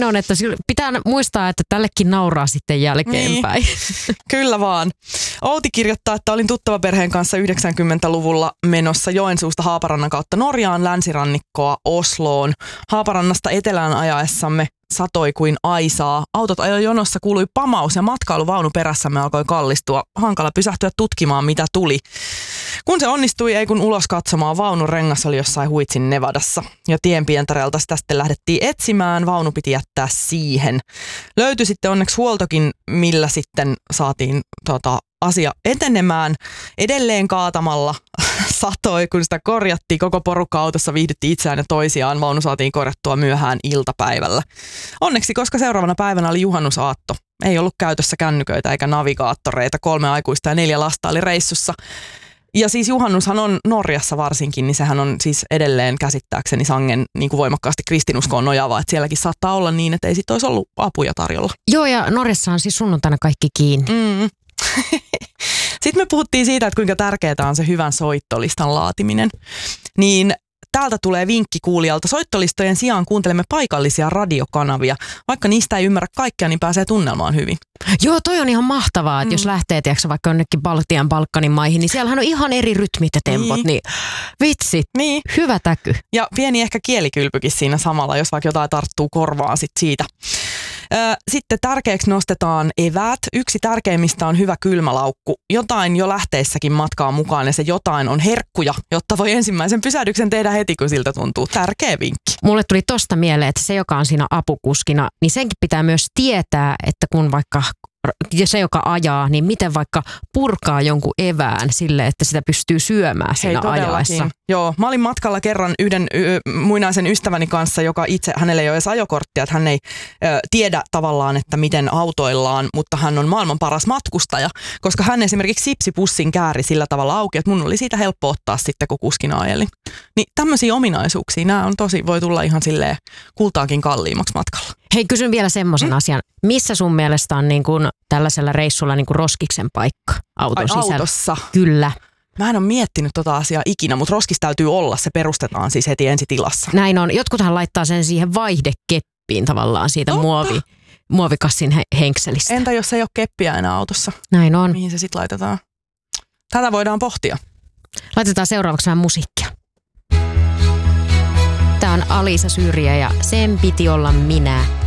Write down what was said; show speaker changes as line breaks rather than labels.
sanon, että pitää muistaa, että tällekin nauraa sitten jälkeenpäin.
Niin. Kyllä vaan. Outi kirjoittaa, että olin tuttavaperheen kanssa 90-luvulla menossa Joensuusta Haaparannan kautta Norjaan, länsirannikkoa Osloon. Haaparannasta etelään ajaessamme satoi kuin aisaa. Autot ajoi jonossa, kuului pamaus ja matkailuvaunu perässämme alkoi kallistua. Hankala pysähtyä tutkimaan, mitä tuli. Kun se onnistui, ei kun ulos katsomaan, vaunun rengas oli jossain Huitsin Nevadassa. Ja tienpientareelta sitä sitten lähdettiin etsimään, vaunu piti jättää siihen. Löytyi sitten onneksi huoltokin, millä sitten saatiin asia etenemään. Edelleen kaatamalla satoi, kun sitä korjattiin. Koko porukka autossa viihdytti itseään ja toisiaan. Vaunu saatiin korjattua myöhään iltapäivällä. Onneksi, koska seuraavana päivänä oli juhannusaatto. Ei ollut käytössä kännyköitä eikä navigaattoreita. 3 aikuista ja 4 lasta oli reissussa. Ja siis juhannushan on Norjassa varsinkin, niin sehän on siis edelleen käsittääkseni sangen niin kuin voimakkaasti kristinuskoon nojaava. Että sielläkin saattaa olla niin, että ei sit olisi ollut apuja tarjolla.
Joo, ja Norjassa on siis sunnuntaina kaikki kiinni.
Sitten me puhuttiin siitä, että kuinka tärkeää on se hyvän soittolistan laatiminen. Niin täältä tulee vinkki kuulijalta. Soittolistojen sijaan kuuntelemme paikallisia radiokanavia. Vaikka niistä ei ymmärrä kaikkea, niin pääsee tunnelmaan hyvin.
Joo, toi on ihan mahtavaa, että jos lähtee tiedätkö, vaikka jonnekin Balkanin maihin, niin siellähän on ihan eri rytmit ja tempot. Niin vitsi, hyvä täky.
Ja pieni ehkä kielikylpykin siinä samalla, jos vaikka jotain tarttuu korvaan siitä. Sitten tärkeäksi nostetaan eväät. Yksi tärkeimmistä on hyvä kylmälaukku. Jotain jo lähteessäkin matkaan mukaan ja se jotain on herkkuja, jotta voi ensimmäisen pysähdyksen tehdä heti, kun siltä tuntuu. Tärkeä vinkki.
Mulle tuli tosta mieleen, että se, joka on siinä apukuskina, niin senkin pitää myös tietää, että kun vaikka se, joka ajaa, niin miten vaikka purkaa jonkun evään sille, että sitä pystyy syömään siinä ajaessa.
Joo, mä olin matkalla kerran yhden muinaisen ystäväni kanssa, joka itse, hänellä ei ole edes ajokorttia, että hän ei tiedä tavallaan, että miten autoillaan, mutta hän on maailman paras matkustaja, koska hän esimerkiksi sipsipussin kääri sillä tavalla auki, että mun oli siitä helppo ottaa sitten, kun kuskina ajelin. Niin tämmöisiä ominaisuuksia, nämä on voi tulla ihan silleen kultaakin kalliimmaksi matkalla.
Hei, kysyn vielä semmoisen asian. Missä sun mielestä on niin kuin tällaisella reissulla niin kuin roskiksen paikka auton sisällä?
Autossa?
Kyllä.
Mä en ole miettinyt tota asiaa ikinä, mutta roskis täytyy olla. Se perustetaan siis heti ensitilassa.
Näin on. Jotkuthan laittaa sen siihen vaihdekeppiin tavallaan siitä muovikassin henkselistä.
Entä jos ei ole keppiä enää autossa?
Näin on.
Mihin se sitten laitetaan? Tätä voidaan pohtia.
Laitetaan seuraavaksi vähän musiikkia. Tää on Alisa Syrjä ja Sen piti olla minä.